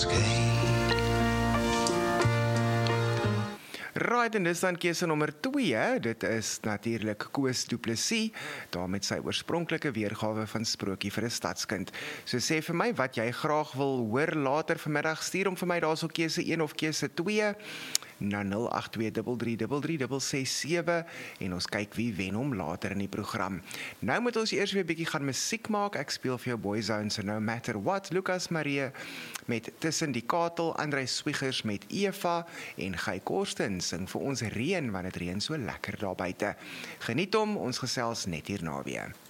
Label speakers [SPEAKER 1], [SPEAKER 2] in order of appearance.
[SPEAKER 1] Right, en dis dan keuse nommer 2, dit is natuurlik Koos Du Plessis, daar met sy oorspronklike weergawe van Sprokie vir 'n Stadskind. So sê vir my wat jy graag wil hoor later vanmiddag, stuur hom vir my daarso keuse 1 of keuse 2, na 0823336667 en ons kyk wie wen hom later in die program. Nou moet ons eers weer 'n bietjie gaan musiek maak. Ek speel vir jou Boyzone se No Matter What, Lucas Marie met Tussen die Katel, Andrei Swiegers met Eva en Guy Korsten sing vir ons Reën, want dit reën so lekker daar buite. Geniet hom, ons gesels net hierna weer.